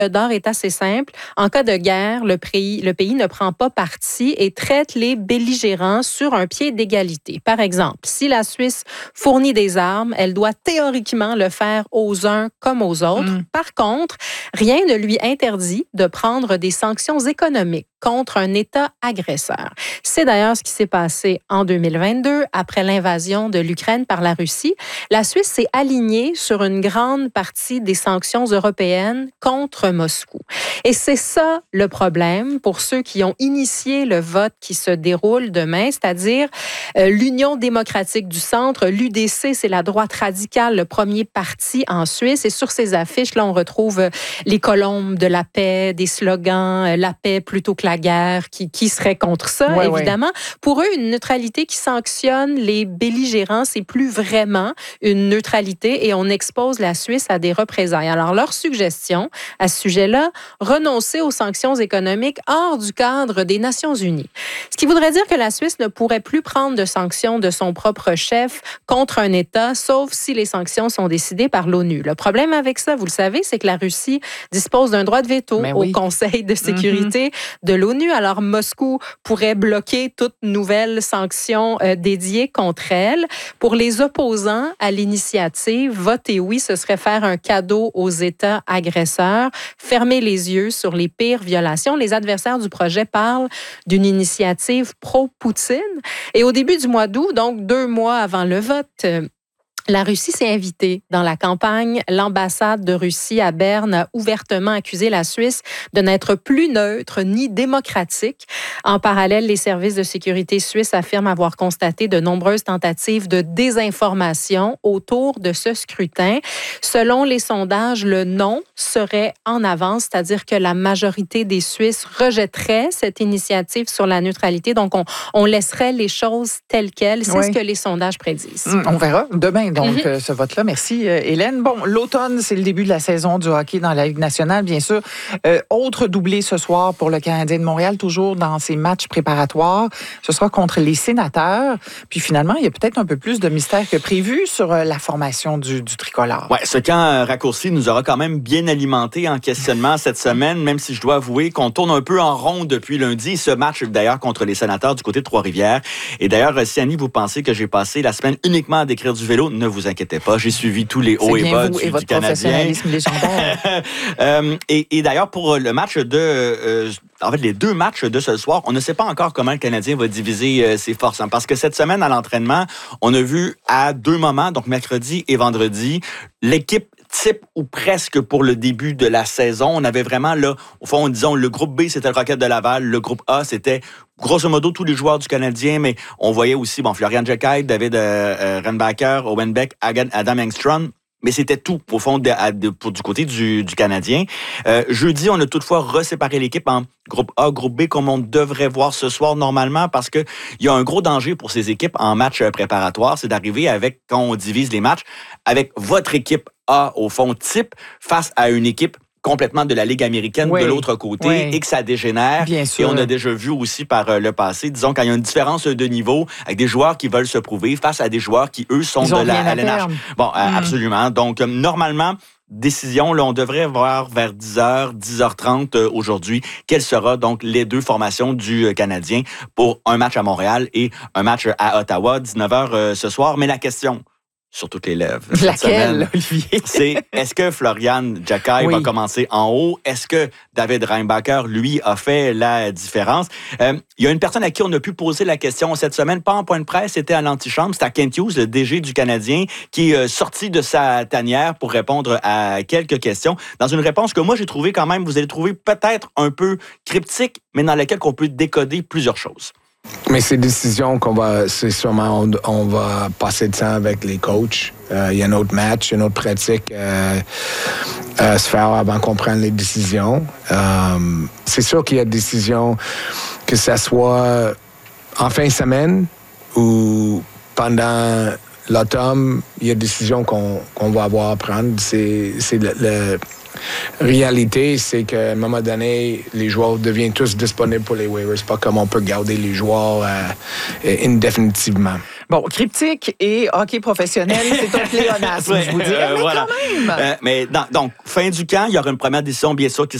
d'or est assez simple. En cas de guerre, le pays ne prend pas parti et traite les belligérants sur un pied d'égalité. Par exemple, si la Suisse fournit des armes, elle doit théoriquement le faire aux uns comme aux autres. Par contre, rien ne lui interdit de prendre des sanctions économiques contre un État agresseur. C'est d'ailleurs ce qui s'est passé en 2022 après l'invasion de l'Ukraine par la Russie. La Suisse s'est alignée sur une grande partie des sanctions européennes contre Moscou. Et c'est ça le problème pour ceux qui ont initié le vote qui se déroule demain, c'est-à-dire l'Union démocratique du centre, l'UDC, c'est la droite radicale, le premier parti en Suisse. Et sur ces affiches, là, on retrouve les colombes de la paix, des slogans, la paix plutôt que la guerre, qui serait contre ça, évidemment. Oui. Pour eux, une neutralité qui sanctionne les belligérants, c'est plus vraiment une neutralité et on expose la Suisse à des représailles. Alors, leur suggestion à ce sujet-là, renoncer aux sanctions économiques hors du cadre des Nations unies. Ce qui voudrait dire que la Suisse ne pourrait plus prendre de sanctions de son propre chef contre un État, sauf si les sanctions sont décidées par l'ONU. Le problème avec ça, vous le savez, c'est que la Russie dispose d'un droit de veto au Conseil de sécurité de l'ONU. Alors, Moscou pourrait bloquer toute nouvelle sanction dédiée contre elle. Pour les opposants à l'initiative, voter oui, ce serait faire un cadeau aux États agresseurs, fermer les yeux sur les pires violations. Les adversaires du projet parlent d'une initiative pro-Poutine. Et au début du mois d'août, donc 2 mois avant le vote, la Russie s'est invitée dans la campagne. L'ambassade de Russie à Berne a ouvertement accusé la Suisse de n'être plus neutre ni démocratique. En parallèle, les services de sécurité suisses affirment avoir constaté de nombreuses tentatives de désinformation autour de ce scrutin. Selon les sondages, le non serait en avance, c'est-à-dire que la majorité des Suisses rejetteraient cette initiative sur la neutralité. Donc, on laisserait les choses telles quelles. C'est ce que les sondages prédisent. On verra demain. Donc, ce vote-là. Merci, Hélène. Bon, l'automne, c'est le début de la saison du hockey dans la Ligue nationale, bien sûr. Autre doublé ce soir pour le Canadien de Montréal, toujours dans ses matchs préparatoires. Ce sera contre les Sénateurs. Puis finalement, il y a peut-être un peu plus de mystère que prévu sur la formation du tricolore. Oui, ce camp raccourci nous aura quand même bien alimenté en questionnement cette semaine, même si je dois avouer qu'on tourne un peu en rond depuis lundi. Ce match, d'ailleurs, contre les Sénateurs du côté de Trois-Rivières. Et d'ailleurs, si Annie, vous pensez que j'ai passé la semaine uniquement à décrire du vélo, ne vous inquiétez pas, j'ai suivi tous les hauts et bas du Canadien. C'est bien vous et votre professionnalisme légendaire. Et d'ailleurs, pour le match les 2 matchs de ce soir, on ne sait pas encore comment le Canadien va diviser ses forces. Parce que cette semaine, à l'entraînement, on a vu à 2 moments, donc mercredi et vendredi, l'équipe type ou presque pour le début de la saison. On avait vraiment, là, au fond, disons, le groupe B, c'était le Rocket de Laval. Le groupe A, c'était grosso modo tous les joueurs du Canadien, mais on voyait aussi, Florian Djekai, David Renbacker, Owen Beck, Adam Engstrom. Mais c'était tout, au fond, du côté du Canadien. Jeudi, on a toutefois reséparé l'équipe en groupe A, groupe B, comme on devrait voir ce soir normalement, parce qu'il y a un gros danger pour ces équipes en match préparatoire, c'est d'arriver avec, quand on divise les matchs, avec votre équipe A, au fond, type, face à une équipe complètement de la Ligue américaine de l'autre côté et que ça dégénère. Bien sûr. Et on a déjà vu aussi par le passé, disons, quand il y a une différence de niveau avec des joueurs qui veulent se prouver face à des joueurs qui, eux, sont de la LNH. Bon, absolument. Donc, normalement, décision, là, on devrait voir vers 10h, 10h30 aujourd'hui, quelles seront donc les 2 formations du Canadien pour un match à Montréal et un match à Ottawa, 19h ce soir. Mais la question sur toutes les lèvres. Laquelle, Olivier? C'est, est-ce que Florian Djekai va commencer en haut? Est-ce que David Reinbacher, lui, a fait la différence? Il y a une personne à qui on a pu poser la question cette semaine, pas en point de presse, c'était à l'antichambre, c'était à Kent Hughes, le DG du Canadien, qui est sorti de sa tanière pour répondre à quelques questions. Dans une réponse que moi, j'ai trouvée quand même, vous allez trouver peut-être un peu cryptique, mais dans laquelle on peut décoder plusieurs choses. Mais ces décisions c'est sûrement, on va passer de temps avec les coachs. Il y a un autre match, une autre pratique à se faire avant qu'on prenne les décisions. C'est sûr qu'il y a des décisions, que ça soit en fin de semaine ou pendant l'automne, il y a des décisions qu'on va avoir à prendre. C'est réalité, c'est qu'à un moment donné, les joueurs deviennent tous disponibles pour les waivers. C'est pas comme on peut garder les joueurs indéfinitivement. Bon, cryptique et hockey professionnel, c'est un pléonasme, je vous dirais, mais voilà. quand même. Donc, fin du camp, il y aura une première décision, bien sûr, qui